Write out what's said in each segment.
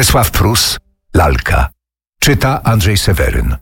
Bolesław Prus, Lalka. Czyta Andrzej Seweryn.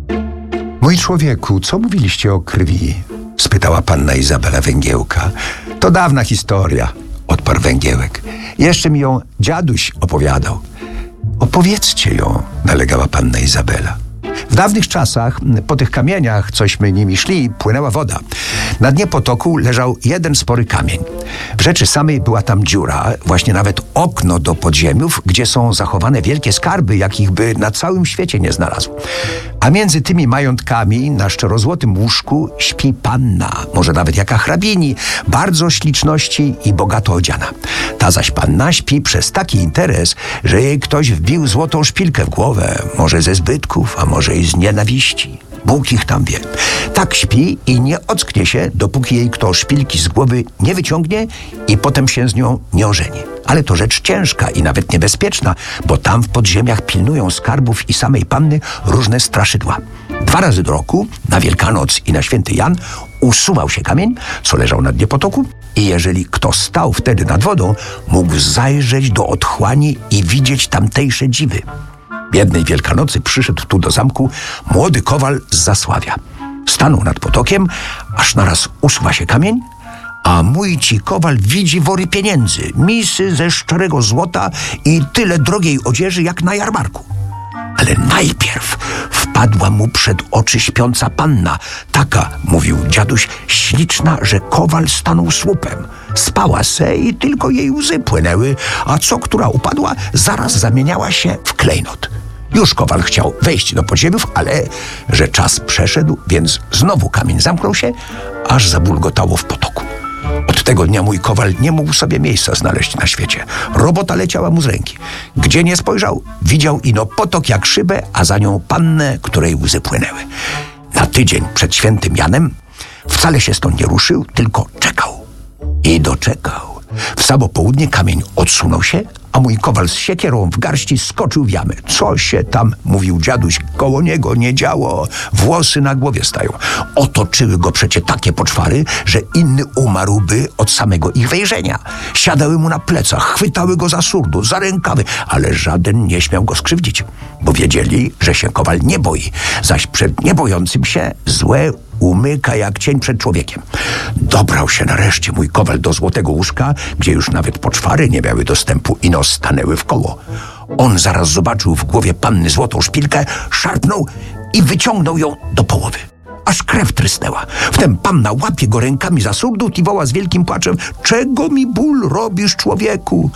Mój człowieku, co mówiliście o krwi? Spytała panna Izabela Węgiełka. To dawna historia, odparł Węgiełek. Jeszcze mi ją dziaduś opowiadał. Opowiedzcie ją, nalegała panna Izabela. W dawnych czasach po tych kamieniach, cośmy nimi szli, płynęła woda. Na dnie potoku leżał jeden spory kamień. W rzeczy samej była tam dziura, właśnie nawet okno do podziemiów, gdzie są zachowane wielkie skarby, jakich by na całym świecie nie znalazł. A między tymi majątkami na szczerozłotym łóżku śpi panna, może nawet jaka hrabini, bardzo śliczności i bogato odziana. Ta zaś panna śpi przez taki interes, że jej ktoś wbił złotą szpilkę w głowę, może ze zbytków, a może i z nienawiści. Bóg ich tam wie. Tak śpi i nie ocknie się, dopóki jej kto szpilki z głowy nie wyciągnie i potem się z nią nie ożeni. Ale to rzecz ciężka i nawet niebezpieczna, bo tam w podziemiach pilnują skarbów i samej panny różne straszydła. 2 razy do roku, na Wielkanoc i na Święty Jan, usuwał się kamień, co leżał na dnie potoku, i jeżeli kto stał wtedy nad wodą, mógł zajrzeć do otchłani i widzieć tamtejsze dziwy. Jednej Wielkanocy przyszedł tu do zamku młody kowal z Zasławia. Stanął nad potokiem, aż naraz usuwa się kamień, a mój ci kowal widzi wory pieniędzy, misy ze szczerego złota i tyle drogiej odzieży jak na jarmarku. Ale najpierw wpadła mu przed oczy śpiąca panna, taka, mówił dziaduś, śliczna, że kowal stanął słupem. Spała se i tylko jej łzy płynęły, a co która upadła, zaraz zamieniała się w klejnot. Już kowal chciał wejść do podziemiów, ale że czas przeszedł, więc znowu kamień zamknął się, aż zabulgotało w potoku. Od tego dnia mój kowal nie mógł sobie miejsca znaleźć na świecie. Robota leciała mu z ręki. Gdzie nie spojrzał, widział ino potok jak szybę, a za nią pannę, której łzy płynęły. Na tydzień przed Świętym Janem wcale się stąd nie ruszył, tylko czekał. I doczekał. W samo południe kamień odsunął się, a mój kowal z siekierą w garści skoczył w jamę. Co się tam, mówił dziaduś, koło niego nie działo. Włosy na głowie stają. Otoczyły go przecie takie poczwary, że inny umarłby od samego ich wejrzenia. Siadały mu na plecach, chwytały go za surdut, za rękawy, ale żaden nie śmiał go skrzywdzić, bo wiedzieli, że się kowal nie boi, zaś przed niebojącym się złe umyka jak cień przed człowiekiem. Dobrał się nareszcie mój kowal do złotego łóżka, gdzie już nawet poczwary nie miały dostępu i stanęły w koło. On zaraz zobaczył w głowie panny złotą szpilkę, szarpnął i wyciągnął ją do połowy. Aż krew trysnęła. Wtem panna łapie go rękami za surdut i woła z wielkim płaczem: czego mi ból robisz, człowieku?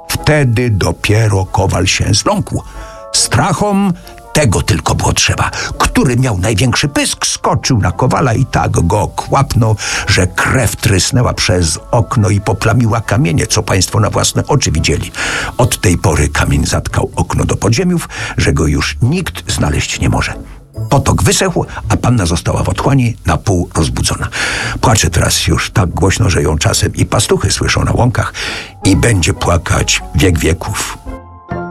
Wtedy dopiero kowal się zląkł. Strachom tego tylko było trzeba. Który miał największy pysk, skoczył na kowala i tak go kłapnął, że krew trysnęła przez okno i poplamiła kamienie, co państwo na własne oczy widzieli. Od tej pory kamień zatkał okno do podziemiów, że go już nikt znaleźć nie może. Potok wysechł, a panna została w otchłani na pół rozbudzona. Płacze teraz już tak głośno, że ją czasem i pastuchy słyszą na łąkach i będzie płakać wiek wieków.